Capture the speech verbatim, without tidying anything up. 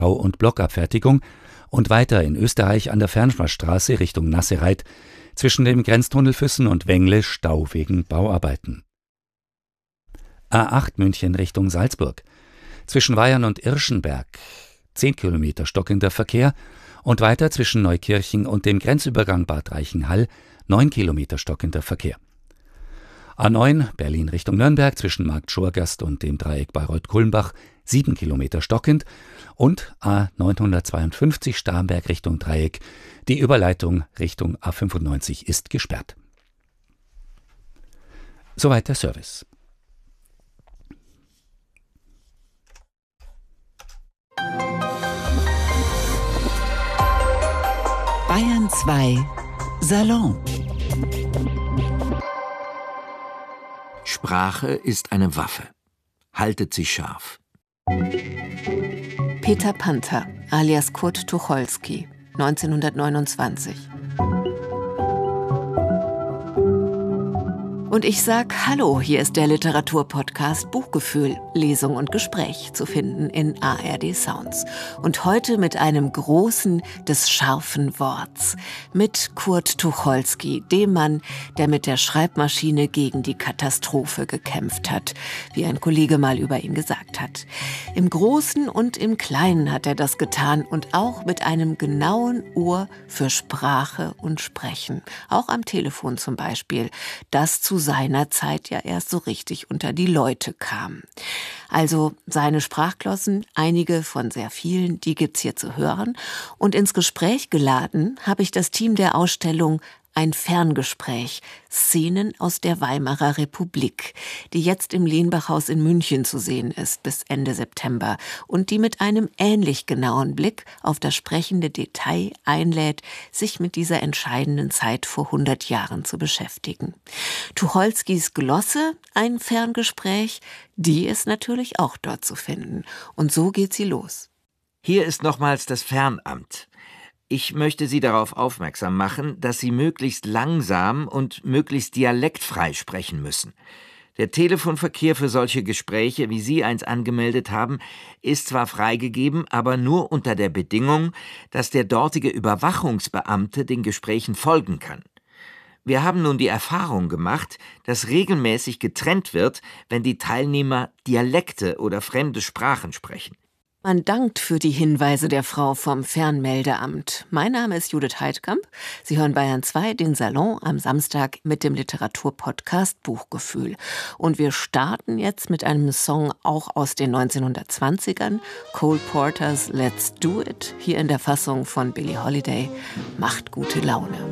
Bau- und Blockabfertigung und weiter in Österreich an der Fernschmaßstraße Richtung Nassereit zwischen dem Grenztunnel Füssen und Wengle Stau wegen Bauarbeiten. A acht München Richtung Salzburg. Zwischen Weyern und Irschenberg zehn Kilometer stockender Verkehr und weiter zwischen Neukirchen und dem Grenzübergang Bad Reichenhall neun Kilometer stockender Verkehr. A neun Berlin Richtung Nürnberg zwischen Markt Schorgast und dem Dreieck Bayreuth-Kulmbach sieben Kilometer stockend und A neunhundertzweiundfünfzig Starnberg Richtung Dreieck. Die Überleitung Richtung A fünfundneunzig ist gesperrt. Soweit der Service. Bayern zwei Salon. Sprache ist eine Waffe. Haltet sie scharf. Peter Panther, alias Kurt Tucholsky, neunzehnhundertneunundzwanzig. Und ich sag Hallo, hier ist der Literaturpodcast Buchgefühl, Lesung und Gespräch zu finden in A R D Sounds. Und heute mit einem Großen des scharfen Worts, mit Kurt Tucholsky, dem Mann, der mit der Schreibmaschine gegen die Katastrophe gekämpft hat, wie ein Kollege mal über ihn gesagt hat. Im Großen und im Kleinen hat er das getan und auch mit einem genauen Ohr für Sprache und Sprechen. Auch am Telefon zum Beispiel, das zu seiner Zeit ja erst so richtig unter die Leute kam. Also seine Sprachglossen, einige von sehr vielen, die gibt's hier zu hören. Und ins Gespräch geladen habe ich das Team der Ausstellung Ein Ferngespräch, Szenen aus der Weimarer Republik, die jetzt im Lehnbachhaus in München zu sehen ist bis Ende September und die mit einem ähnlich genauen Blick auf das sprechende Detail einlädt, sich mit dieser entscheidenden Zeit vor hundert Jahren zu beschäftigen. Tucholskys Glosse, ein Ferngespräch, die ist natürlich auch dort zu finden. Und so geht sie los. Hier ist nochmals das Fernamt. Ich möchte Sie darauf aufmerksam machen, dass Sie möglichst langsam und möglichst dialektfrei sprechen müssen. Der Telefonverkehr für solche Gespräche, wie Sie eins angemeldet haben, ist zwar freigegeben, aber nur unter der Bedingung, dass der dortige Überwachungsbeamte den Gesprächen folgen kann. Wir haben nun die Erfahrung gemacht, dass regelmäßig getrennt wird, wenn die Teilnehmer Dialekte oder fremde Sprachen sprechen. Man dankt für die Hinweise der Frau vom Fernmeldeamt. Mein Name ist Judith Heidkamp. Sie hören Bayern zwei, den Salon am Samstag mit dem Literaturpodcast Buchgefühl. Und wir starten jetzt mit einem Song auch aus den neunzehnhundertzwanzigern, Cole Porters Let's Do It, hier in der Fassung von Billie Holiday. Macht gute Laune.